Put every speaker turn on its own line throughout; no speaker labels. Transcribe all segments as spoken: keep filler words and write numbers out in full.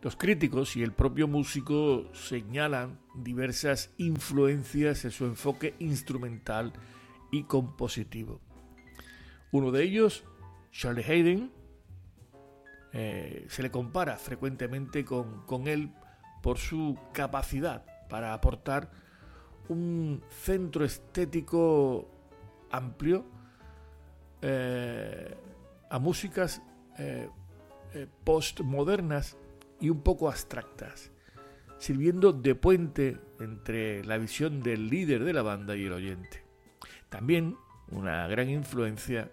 Los críticos y el propio músico señalan diversas influencias en su enfoque instrumental y compositivo. Uno de ellos, Charlie Haydn, eh, se le compara frecuentemente con, con él por su capacidad para aportar un centro estético amplio eh, a músicas eh, eh, postmodernas y un poco abstractas, sirviendo de puente entre la visión del líder de la banda y el oyente. También una gran influencia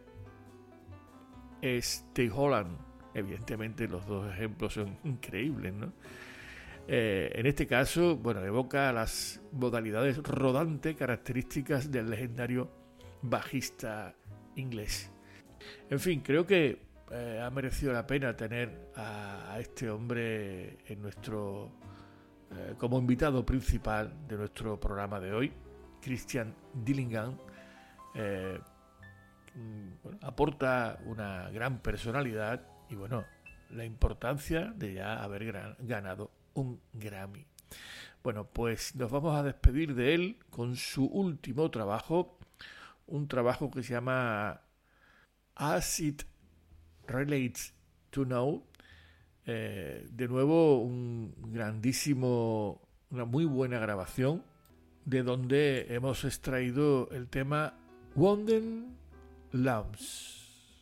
es Tate Holland. Evidentemente los dos ejemplos son increíbles, ¿no? Eh, en este caso, bueno, evoca las modalidades rodante características del legendario bajista inglés. En fin, creo que eh, ha merecido la pena tener a, a este hombre en nuestro eh, como invitado principal de nuestro programa de hoy. Christian Dillingham eh, bueno, aporta una gran personalidad y bueno, la importancia de ya haber gran, ganado un Grammy. Bueno, pues nos vamos a despedir de él con su último trabajo, un trabajo que se llama As It Relates to Now. Eh, de nuevo, un grandísimo, una muy buena grabación, de donde hemos extraído el tema Wandering Lambs.